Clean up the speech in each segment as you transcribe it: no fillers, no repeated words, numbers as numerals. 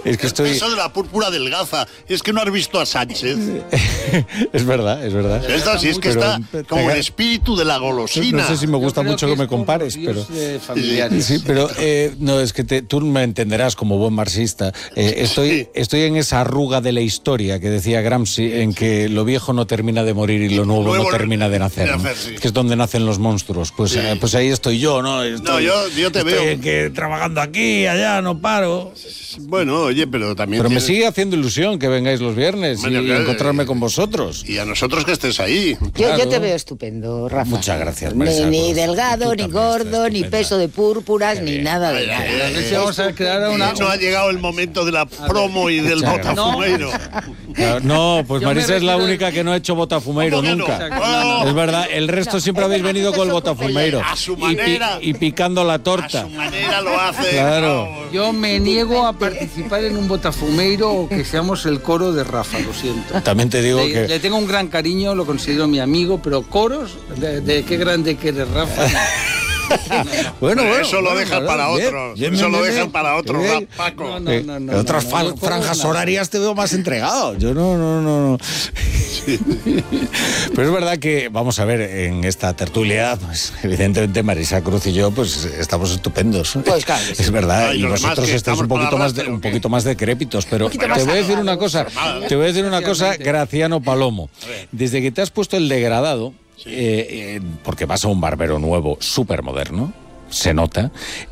Es que estoy... Eso de la púrpura delgaza, es que no has visto a Sánchez. Es verdad, es verdad. Esto sí es que está como el espíritu de la golosina. No sé si me gusta mucho que me compares, pero... Sí, pero no, es que tú me entenderás como buen marxista. Estoy en esa arruga de la historia que decía Gramsci, en que lo viejo no termina de morir y lo nuevo no termina de nacer, ¿no? Sí. Que es donde nacen los monstruos. Pues ahí estoy yo, ¿no? Yo te veo. Que trabajando aquí, allá, no paro. Bueno, oye, pero también... Pero me sigue haciendo ilusión que vengáis los viernes y encontrarme con vosotros. Y a nosotros que estés ahí. Yo te veo estupendo, Rafa. Muchas gracias, Marisa. Ni delgado, ni gordo, ni peso de púrpuras, ni nada de nada. Vamos a crear una... De hecho, ha llegado el momento de la promo y del botafumeiro. No, pues Marisa es la única que no ha hecho botafumeiro nunca. No? Es verdad, el resto siempre habéis venido con el botafumeiro. A su manera. Y picando la torta. A su manera lo hace. Claro. Yo me niego a participar en un botafumeiro o que seamos el coro de Rafa, lo siento. También te digo que... Le tengo un gran cariño, lo considero mi amigo, pero coros, de qué grande que eres, Rafa. Bueno, eso lo dejan para otros. Eso lo dejan para otros, Paco. En otras franjas horarias te veo más entregado. Yo no. Sí. Pero es verdad que, vamos a ver, en esta tertulia, pues evidentemente Marisa Cruz y yo, pues estamos estupendos. Pues claro. Es verdad, y vosotros estáis un poquito más decrépitos, pero te voy a decir una cosa, Graciano Palomo. Desde que te has puesto el degradado, porque vas a un barbero nuevo, súper moderno, se nota.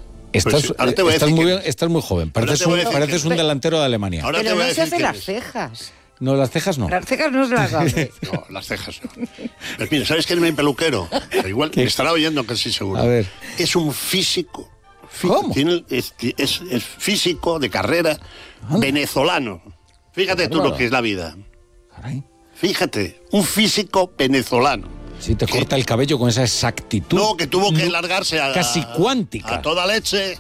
Estás muy joven, pareces un delantero de Alemania. Pero no se hacen las cejas. No, las cejas no. Las cejas no se las hace. No, las cejas no. Pues mira, ¿sabes quién es mi peluquero? Igual me estará oyendo, que sí, seguro. A ver. Es un físico. ¿Cómo? Es físico de carrera venezolano. Fíjate tú lo que es la vida. Caray. Fíjate, un físico venezolano. Sí, te corta el cabello con esa exactitud. No, que tuvo que largarse casi cuántica. A toda leche,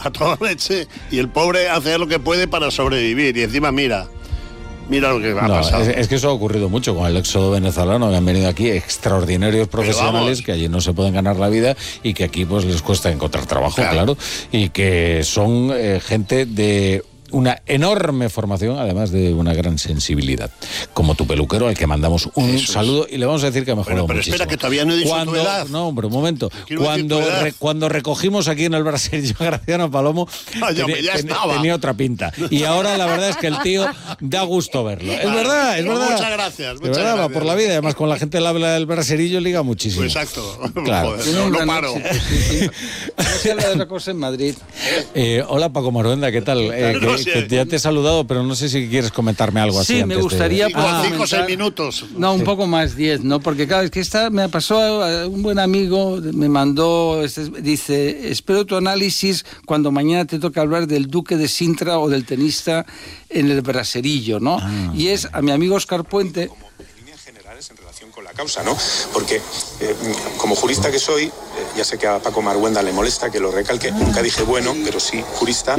y el pobre hace lo que puede para sobrevivir. Y encima, mira lo que ha pasado. Es que eso ha ocurrido mucho con el éxodo venezolano, que han venido aquí extraordinarios profesionales que allí no se pueden ganar la vida y que aquí pues les cuesta encontrar trabajo, claro, y que son gente de una enorme formación, además de una gran sensibilidad, como tu peluquero, al que mandamos un saludo y le vamos a decir que ha mejorado muchísimo. Espera, que todavía no he dicho tu edad. No, hombre, un momento. Cuando recogimos aquí en el Brasil yo a Graciano Palomo, tenía otra pinta. Y ahora la verdad es que el tío da gusto verlo. Es verdad. Muchas gracias. De verdad, va por la vida. Además, con la gente habla del braserillo liga muchísimo. Pues exacto. Claro. No paro. No se habla de otra cosa en Madrid. Hola, Paco Maruenda, ¿qué tal? Que ya te he saludado, pero no sé si quieres comentarme algo así. Sí, me gustaría... 5 o 6 minutos. No, un poco más, 10, ¿no? Porque claro, es que me pasó, un buen amigo me mandó, dice, espero tu análisis cuando mañana te toca hablar del Duque de Sintra o del tenista en el braserillo, ¿no? Y es a mi amigo Óscar Puente... en relación con la causa, ¿no? Porque como jurista que soy, ya sé que a Paco Maruenda le molesta que lo recalque, nunca dije bueno, pero sí jurista...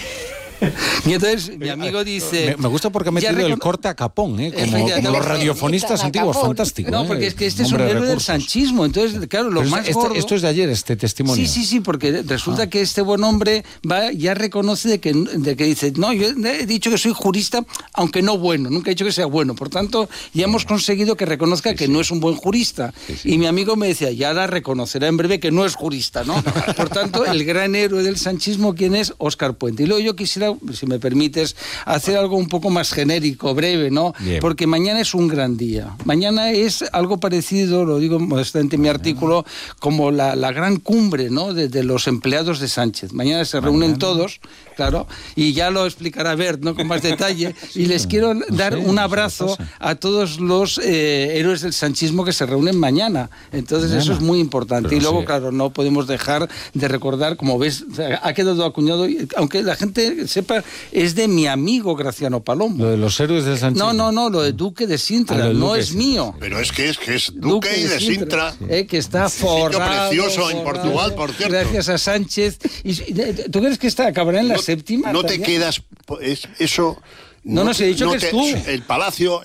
Y entonces mi amigo dice... Me gusta porque ha metido el corte a capón, como los radiofonistas antiguos, fantástico. No, porque es que este es un héroe del sanchismo, entonces, claro, lo más gordo... Esto es de ayer, este testimonio. Sí, porque resulta que este buen hombre ya reconoce de que dice, no, yo he dicho que soy jurista, aunque no bueno, nunca he dicho que sea bueno, por tanto, ya hemos conseguido que reconozca que no es un buen jurista. Y mi amigo me decía, ya la reconocerá en breve que no es jurista, ¿no? Por tanto, el gran héroe del sanchismo, ¿quién es? Óscar Puente. Y luego yo quisiera, si me permites, hacer algo un poco más genérico, breve, ¿no? Bien. Porque mañana es un gran día. Mañana es algo parecido, lo digo modestamente en mi artículo, como la gran cumbre, ¿no? de los empleados de Sánchez. Mañana se reúnen todos, claro, y ya lo explicará Bert, ¿no? Con más detalle. Y les quiero dar un abrazo a todos los héroes del sanchismo que se reúnen mañana. Entonces eso es muy importante. Pero y luego, claro, no podemos dejar de recordar, como ves, ha quedado acuñado, aunque la gente sepa, es de mi amigo Graciano Palomo. Lo de los héroes del sanchismo. No, lo de Duque de Sintra, no es mío. Pero es que es Duque y de Sintra. Que está forrado. Precioso en Portugal, por cierto. Gracias a Sánchez. ¿Tú crees que acabará en la séptima? No te quedas... Eso... No, se ha dicho que es tú. El palacio,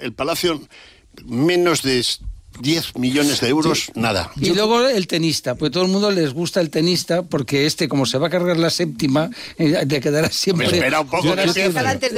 menos de 10 millones de euros, nada. Y luego el tenista, pues todo el mundo les gusta el tenista, porque como se va a cargar la séptima, le quedará siempre... Espera un poco.